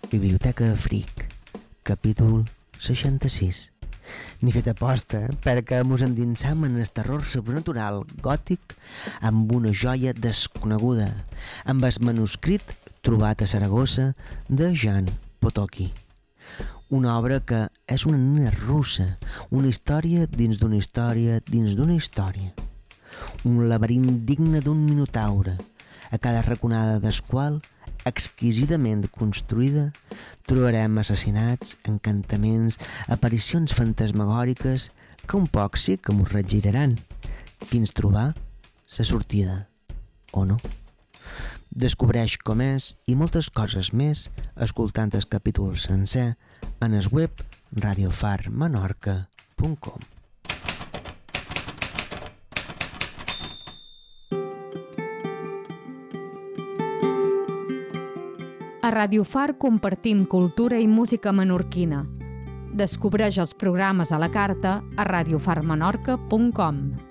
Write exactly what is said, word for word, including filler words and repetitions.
Biblioteca Freak, capítol seixanta-sis. Ni fet aposta perquè mos endinsam en el terror sobrenatural gòtic amb una joia desconeguda, amb el manuscrit trobat a Saragossa de Jan Potocki. Una obra que és una nina russa, una història dins d'una història dins d'una història. Un laberint digne d'un minotaure, a cada raconada del qual, exquisidament construïda, trobarem assassinats, encantaments, aparicions fantasmagòriques que un poc sí que mos regiraran, fins trobar la sortida, o no. Descobreix com és i moltes coses més escoltant el capítol sencer en el web radio far menorca punt com. A Radio Far compartim cultura i música menorquina. Descobreix els programes a la carta a radio far menorca punt com.